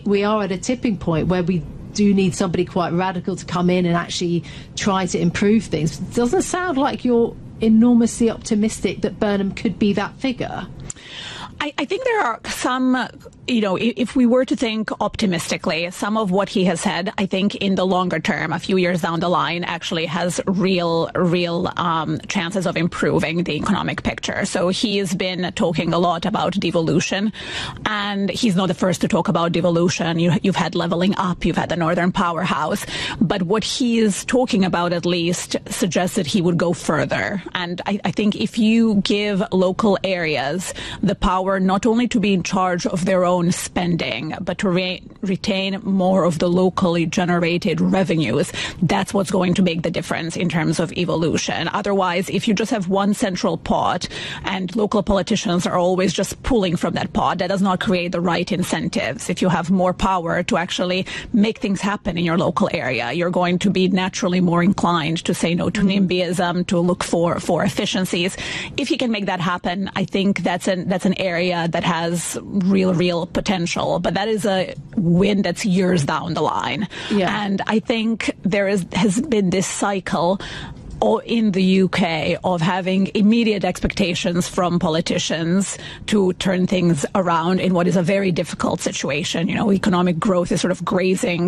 we are at a tipping point where we do need somebody quite radical to come in and actually try to improve things. It doesn't sound like you're enormously optimistic that Burnham could be that figure. I think there are some, if we were to think optimistically, some of what he has said, I think in the longer term, a few years down the line, actually has real chances of improving the economic picture. So he has been talking a lot about devolution, and he's not the first to talk about devolution. You've had leveling up, you've had the Northern Powerhouse, but what he is talking about at least suggests that he would go further. And I think if you give local areas the power not only to be in charge of their own spending, but to retain more of the locally generated revenues, that's what's going to make the difference in terms of evolution. Otherwise, if you just have one central pot and local politicians are always just pulling from that pot, that does not create the right incentives. If you have more power to actually make things happen in your local area, you're going to be naturally more inclined to say no to NIMBYism, to look for efficiencies. If you can make that happen, I think that's an area that has real potential, but that is a win that's years down the line. Yeah. And I think has been this cycle in the UK of having immediate expectations from politicians to turn things around in what is a very difficult situation. Economic growth is sort of grazing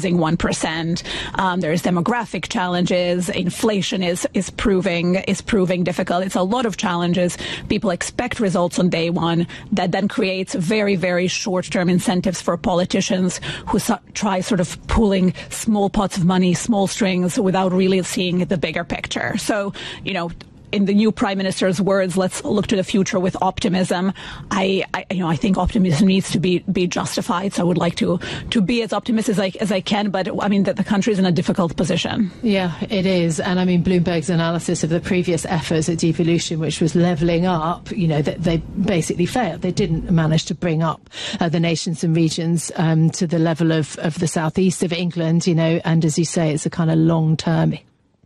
1%. There's demographic challenges. Inflation is proving difficult. It's a lot of challenges. People expect results on day one. That then creates very, very short-term incentives for politicians who try sort of pulling small pots of money, small strings, without really seeing the bigger picture. So, in the new Prime Minister's words, let's look to the future with optimism. I think optimism needs to be justified. So I would like to be as optimistic as I can. But I mean, that the country is in a difficult position. Yeah, it is. And I mean, Bloomberg's analysis of the previous efforts at devolution, which was levelling up, that they basically failed. They didn't manage to bring up the nations and regions to the level of the southeast of England, and as you say, it's a kind of long-term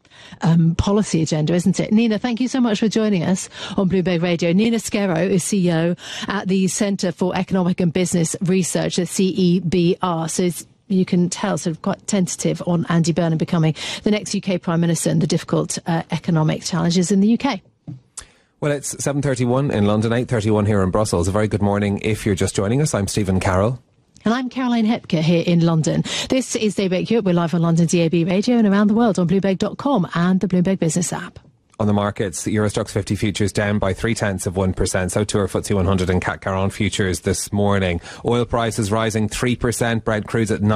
policy agenda, isn't it? Nina, thank you so much for joining us on Bloomberg Radio. Nina Skero is CEO at the Centre for Economic and Business Research at CEBR. So you can tell, sort of quite tentative on Andy Burnham becoming the next UK Prime Minister and the difficult economic challenges in the UK. Well, it's 7:31 in London, 8:31 here in Brussels. A very good morning if you're just joining us. I'm Stephen Carroll. And I'm Caroline Hepker here in London. This is Daybreak Europe. We're live on London DAB Radio and around the world on Bloomberg.com and the Bloomberg Business app. On the markets, the Eurostoxx 50 futures down by 0.3%. So too are FTSE 100 and CAC 40 futures this morning. Oil prices rising 3%. Brent crude's at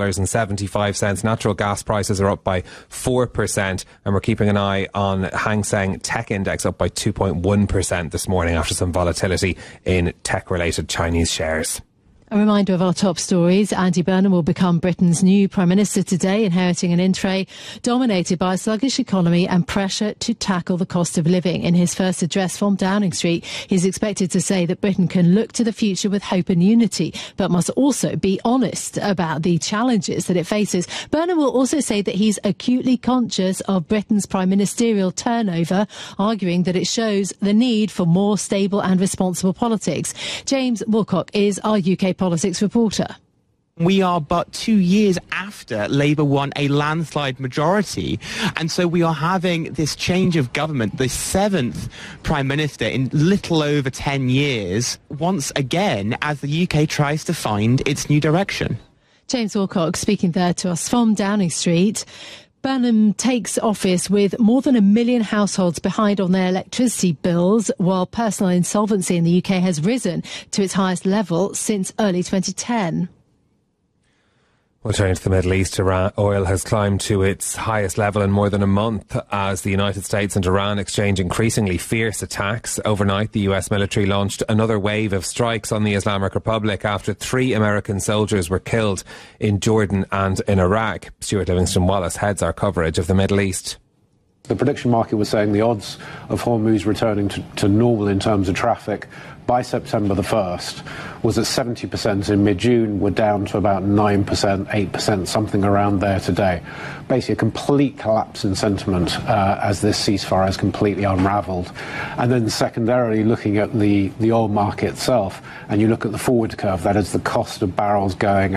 $90.75. Natural gas prices are up by 4%. And we're keeping an eye on Hang Seng Tech Index up by 2.1% this morning after some volatility in tech-related Chinese shares. A reminder of our top stories. Andy Burnham will become Britain's new Prime Minister today, inheriting an in-tray dominated by a sluggish economy and pressure to tackle the cost of living. In his first address from Downing Street, he's expected to say that Britain can look to the future with hope and unity, but must also be honest about the challenges that it faces. Burnham will also say that he's acutely conscious of Britain's prime ministerial turnover, arguing that it shows the need for more stable and responsible politics. James Woolcock is our UK politics reporter. We are but 2 years after Labour won a landslide majority, and so we are having this change of government, the seventh Prime Minister in little over 10 years, once again as the UK tries to find its new direction. James Woolcock speaking there to us from Downing Street. Burnham takes office with more than 1 million households behind on their electricity bills, while personal insolvency in the UK has risen to its highest level since early 2010. We'll turn to the Middle East. Oil has climbed to its highest level in more than a month as the United States and Iran exchange increasingly fierce attacks. Overnight, the US military launched another wave of strikes on the Islamic Republic after 3 American soldiers were killed in Jordan and in Iraq. Stuart Livingston-Wallace heads our coverage of the Middle East. The prediction market was saying the odds of Hormuz returning to normal in terms of traffic by September the 1st was at 70%. In mid-June, we're down to about 9%, 8%, something around there today. Basically a complete collapse in sentiment as this ceasefire has completely unravelled. And then secondarily, looking at the oil market itself, and you look at the forward curve, that is the cost of barrels going